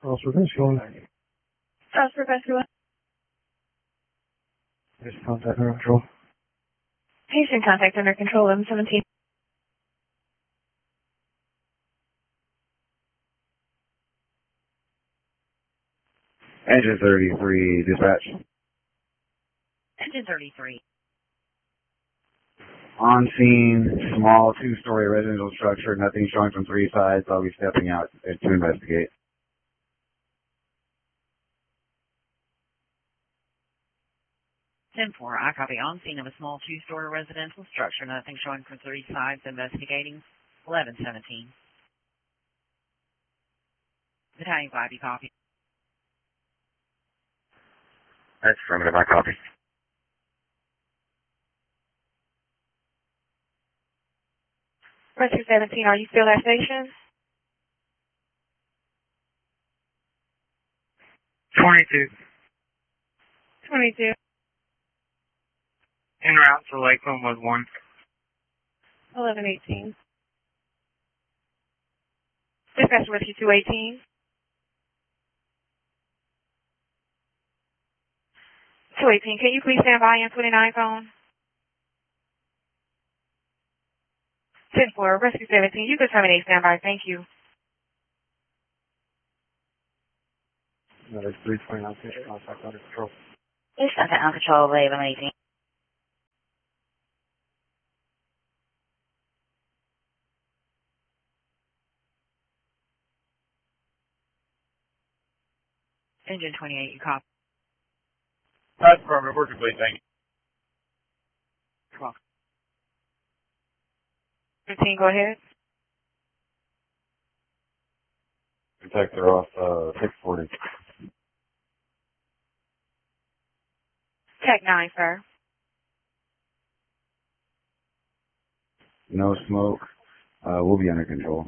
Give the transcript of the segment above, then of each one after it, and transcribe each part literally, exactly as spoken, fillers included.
Also, this going. Charles for rescue. There's contact under control. Patient contact under control, eleven seventeen. Engine thirty-three, dispatch. Engine thirty-three. On scene, small two-story residential structure, nothing showing from three sides. I'll be stepping out to investigate. ten four, I copy. On scene of a small two-story residential structure, nothing showing from three sides, investigating. eleven seventeen. Battalion five, you copy. That's affirmative, I copy. Rescue seventeen, are you still at station? twenty-two. twenty-two. En route to Lakeland was one. eleven eighteen. Dispatch Rescue two eighteen. two eighteen, can you please stand by on twenty-nine phone? ten four, Rescue seventeen, you can terminate standby, thank you. Another three twenty-nine patient contact under control. It's under control, eleven eighteen. Engine twenty-eight, you copy. That's affirmative, we're complete, thank you. You're welcome. fifteen, go ahead. Detector off, uh, six forty. Tech nine, sir. No smoke. Uh, we'll be under control.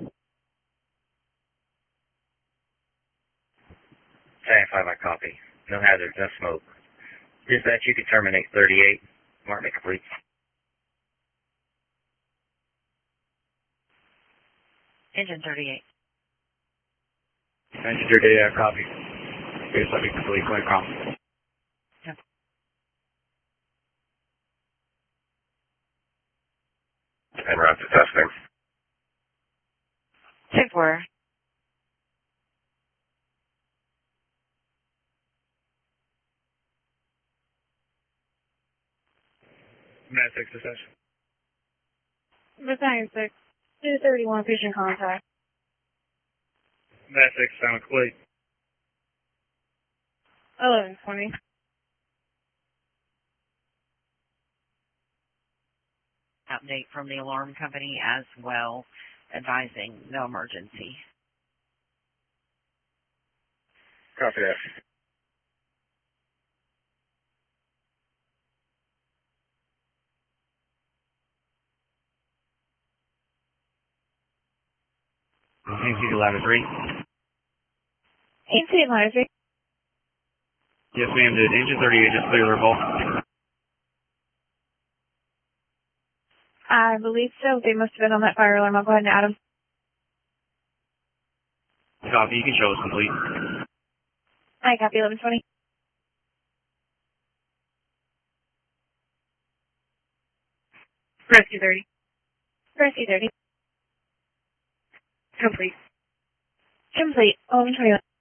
Battalion five, I copy. No hazard, no smoke. Dispatch, you can terminate thirty-eight. Mark me complete. Engine thirty-eight. Engine thirty-eight, I copy. Please let me complete my comment. Yep. En route to testing. ten four. Minute six to session. Battalion six. two thirty-one, patient contact. Minute six, sound complete. eleven twenty. Update from the alarm company as well, advising no emergency. Copy that. Thank you, ladder three. eighteen, ladder three. Yes, ma'am, did engine thirty-eight just clear revolt? I believe so. They must have been on that fire alarm. I'll go ahead and add them. Copy, you can show us complete. I copy, eleven twenty. Rescue thirty. Rescue thirty. Complete. Complete. eleven twenty-one.